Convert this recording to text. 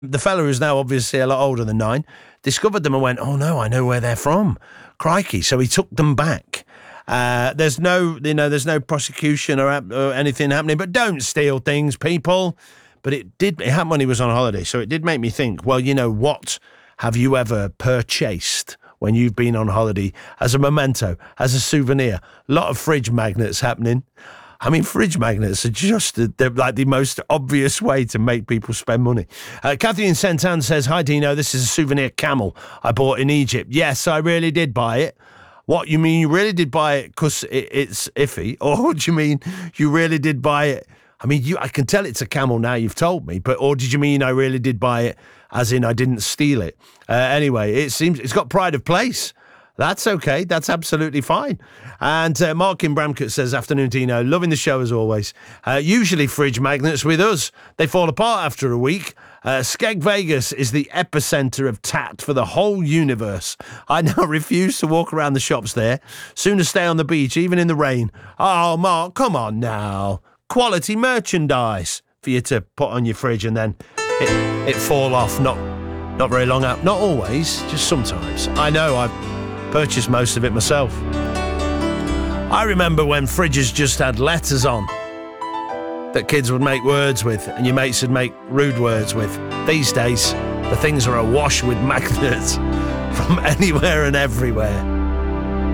the fella who's now obviously a lot older than 9 discovered them and went, oh no, I know where they're from. Crikey. So he took them back. There's no prosecution or anything happening, but don't steal things, people. But it happened when he was on holiday. So it did make me think, well, you know, what have you ever purchased when you've been on holiday as a memento, as a souvenir? A lot of fridge magnets happening. I mean, fridge magnets are just they're like the most obvious way to make people spend money. Kathy in St. Anne says, hi, Dino, this is a souvenir camel I bought in Egypt. Yes, I really did buy it. What, you mean you really did buy it because it's iffy? Or do you mean you really did buy it? I mean, I can tell it's a camel now, you've told me, or did you mean I really did buy it as in I didn't steal it? Anyway, it seems it's got pride of place. That's okay. That's absolutely fine. And Mark in Bramcote says, afternoon, Dino. Loving the show as always. Usually fridge magnets with us. They fall apart after a week. Skeg Vegas is the epicenter of tat for the whole universe. I now refuse to walk around the shops there. Sooner stay on the beach, even in the rain. Oh, Mark, come on now. Quality merchandise for you to put on your fridge and then it fall off. Not very long out. Not always, just sometimes. I know, I've purchased most of it myself. I remember when fridges just had letters on that kids would make words with and your mates would make rude words with. These days, the things are awash with magnets from anywhere and everywhere.